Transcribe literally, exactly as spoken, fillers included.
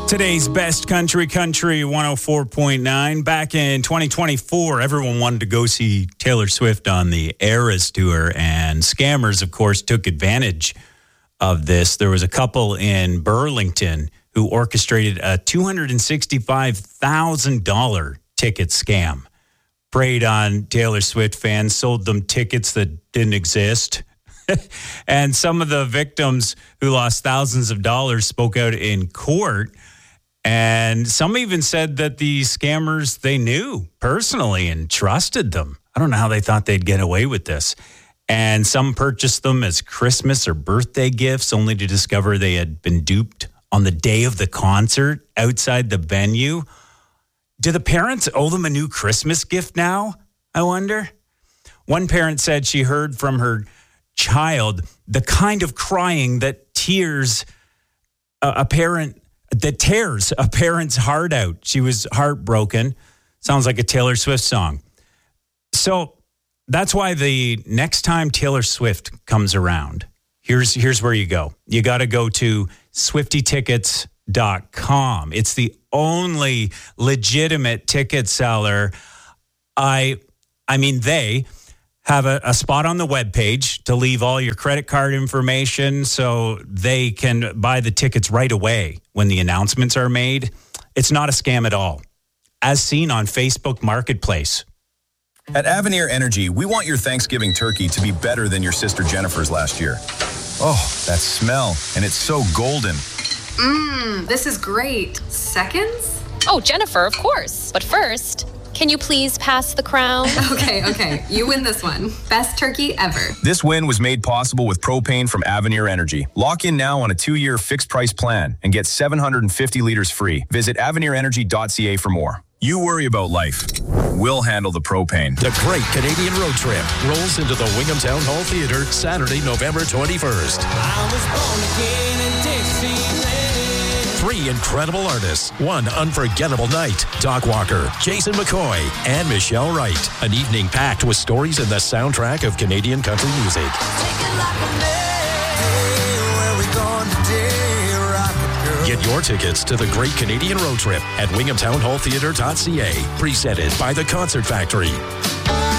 Today's best country, country one oh four point nine. Back in twenty twenty-four, everyone wanted to go see Taylor Swift on the Eras Tour, and scammers, of course, took advantage of this. There was a couple in Burlington who orchestrated a two hundred sixty-five thousand dollars ticket scam. Preyed on Taylor Swift fans, sold them tickets that didn't exist. And some of the victims who lost thousands of dollars spoke out in court. And some even said that the scammers they knew personally and trusted them. I don't know how they thought they'd get away with this. And some purchased them as Christmas or birthday gifts, only to discover they had been duped on the day of the concert outside the venue. Do the parents owe them a new Christmas gift now, I wonder? One parent said she heard from her child the kind of crying that tears a, a parent... that tears a parent's heart out. She was heartbroken. Sounds like a Taylor Swift song. So that's why the next time Taylor Swift comes around, here's here's where you go. You got to go to swifty tickets dot com. It's the only legitimate ticket seller. I I mean, they have a, a spot on the webpage to leave all your credit card information so they can buy the tickets right away when the announcements are made. It's not a scam at all, as seen on Facebook Marketplace. At Avenir Energy, we want your Thanksgiving turkey to be better than your sister Jennifer's last year. Oh, that smell, and it's so golden. Mmm, this is great. Seconds? Oh, Jennifer, of course. But first... can you please pass the crown? Okay, okay. You win this one. Best turkey ever. This win was made possible with propane from Avenir Energy. Lock in now on a two-year fixed-price plan and get seven hundred fifty liters free. Visit avenir energy dot c a for more. You worry about life. We'll handle the propane. The Great Canadian Road Trip rolls into the Wingham Town Hall Theatre Saturday, November twenty-first. I was born again in Dixieland. Three incredible artists, one unforgettable night. Doc Walker, Jason McCoy, and Michelle Wright. An evening packed with stories in the soundtrack of Canadian country music. Get your tickets to the Great Canadian Road Trip at wingham town hall theatre dot c a. Presented by the Concert Factory.